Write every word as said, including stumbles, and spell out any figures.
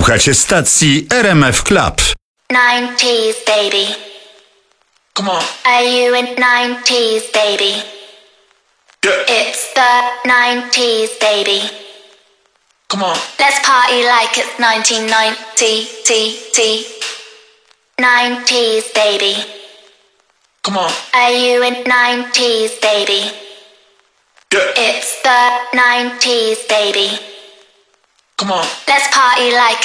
Słuchacie stacji R M F Club. nineties baby. Come on. Are you in nineties baby? Yeah. It's the nineties baby. Come on. Let's party like it's nineteen ninety. nineties baby. Come on. Are you in nineties baby? Yeah. It's the nineties baby. Come on. Let's party like